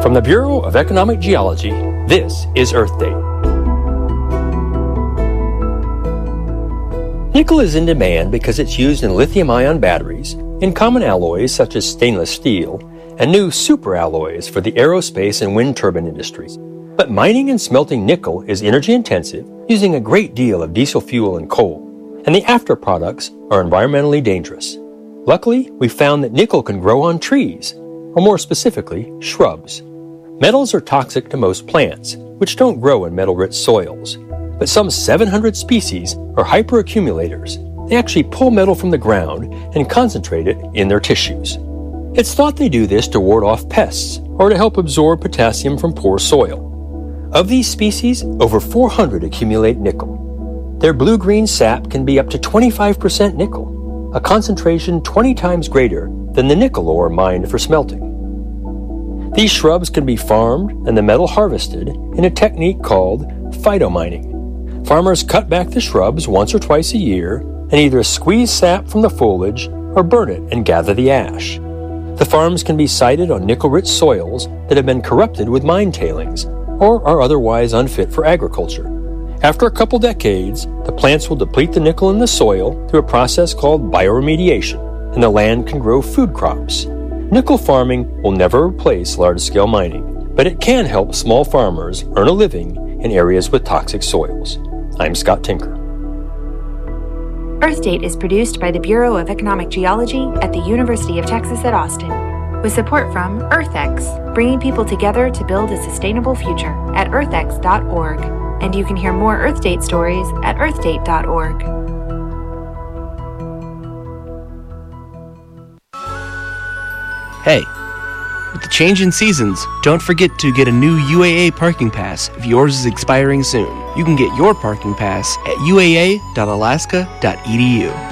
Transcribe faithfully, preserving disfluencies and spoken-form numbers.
From the Bureau of Economic Geology, this is Earth Date. Nickel is in demand because it's used in lithium-ion batteries, in common alloys such as stainless steel, and new superalloys for the aerospace and wind turbine industries. But mining and smelting nickel is energy-intensive, using a great deal of diesel fuel and coal, and the after-products are environmentally dangerous. Luckily, we found that nickel can grow on trees, or more specifically, shrubs. Metals are toxic to most plants, which don't grow in metal-rich soils. But some seven hundred species are hyperaccumulators. They actually pull metal from the ground and concentrate it in their tissues. It's thought they do this to ward off pests or to help absorb potassium from poor soil. Of these species, over four hundred accumulate nickel. Their blue-green sap can be up to twenty-five percent nickel, a concentration twenty times greater than the nickel ore mined for smelting. These shrubs can be farmed and the metal harvested in a technique called phytomining. Farmers cut back the shrubs once or twice a year and either squeeze sap from the foliage or burn it and gather the ash. The farms can be sited on nickel-rich soils that have been corrupted with mine tailings or are otherwise unfit for agriculture. After a couple decades, the plants will deplete the nickel in the soil through a process called bioremediation, and the land can grow food crops. Nickel farming will never replace large-scale mining, but it can help small farmers earn a living in areas with toxic soils. I'm Scott Tinker. Earth Date is produced by the Bureau of Economic Geology at the University of Texas at Austin, with support from EarthX, bringing people together to build a sustainable future at earth x dot org. And you can hear more Earth Date stories at earth date dot org. Hey, with the change in seasons, don't forget to get a new U A A parking pass if yours is expiring soon. You can get your parking pass at u a a dot alaska dot e d u.